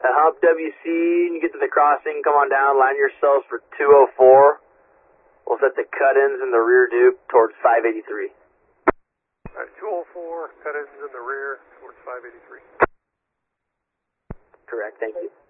Hump WC, and you get to the crossing, come on down, line yourselves for 204. We'll set the cut-ins in the rear dupe towards 583. Alright, 204, cut-ins in the rear towards 583. Correct, thank you.